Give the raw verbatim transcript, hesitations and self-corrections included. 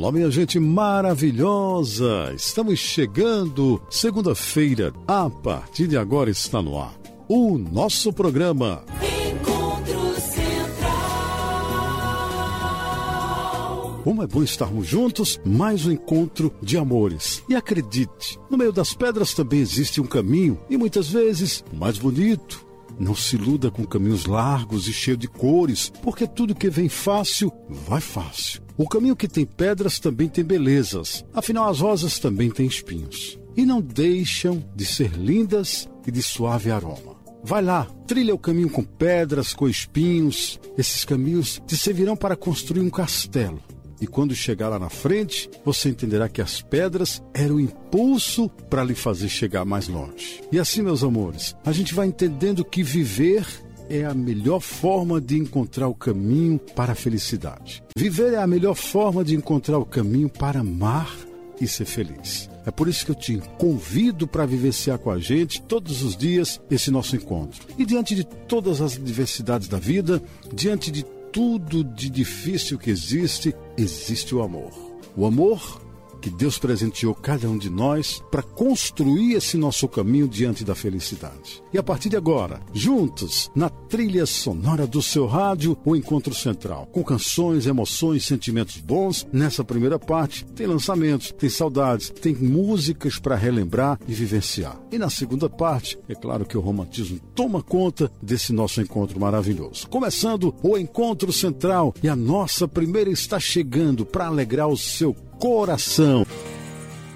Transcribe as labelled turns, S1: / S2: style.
S1: Olá, minha gente maravilhosa! Estamos chegando, segunda-feira, a partir de agora está no ar o nosso programa
S2: Encontro Central.
S1: Como é bom estarmos juntos, mais um encontro de amores. E acredite, no meio das pedras também existe um caminho, e muitas vezes o mais bonito. Não se iluda com caminhos largos e cheios de cores, porque tudo que vem fácil, vai fácil. O caminho que tem pedras também tem belezas, afinal as rosas também têm espinhos. E não deixam de ser lindas e de suave aroma. Vai lá, trilha o caminho com pedras, com espinhos. Esses caminhos te servirão para construir um castelo. E quando chegar lá na frente, você entenderá que as pedras eram o impulso para lhe fazer chegar mais longe. E assim, meus amores, a gente vai entendendo que viver é a melhor forma de encontrar o caminho para a felicidade. Viver é a melhor forma de encontrar o caminho para amar e ser feliz. É por isso que eu te convido para vivenciar com a gente todos os dias esse nosso encontro. E diante de todas as diversidades da vida, diante de tudo de difícil que existe, existe o amor. O amor que Deus presenteou cada um de nós para construir esse nosso caminho diante da felicidade. E a partir de agora, juntos, na trilha sonora do seu rádio, o Encontro Central, com canções, emoções, sentimentos bons. Nessa primeira parte, tem lançamentos, tem saudades, tem músicas para relembrar e vivenciar. E na segunda parte, é claro que o romantismo toma conta desse nosso encontro maravilhoso. Começando o Encontro Central, e a nossa primeira está chegando para alegrar o seu coração.